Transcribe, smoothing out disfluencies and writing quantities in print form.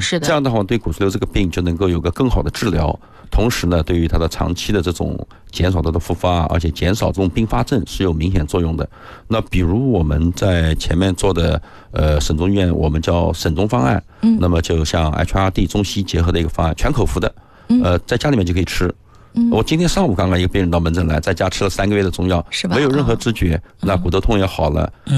是的。 这样的话，对骨髓瘤这个病就能够有个更好的治疗，同时呢，对于它的长期的这种减少它的复发，而且减少这种并发症是有明显作用的。那比如我们在前面做的省中医院，我们叫省中方案，那么就像 HRD 中西结合的一个方案，全口服的，在家里面就可以吃。我今天上午刚刚一个病人到门诊来，在家吃了3个月的中药， 是吧？ 没有任何知觉，那骨头痛也好了。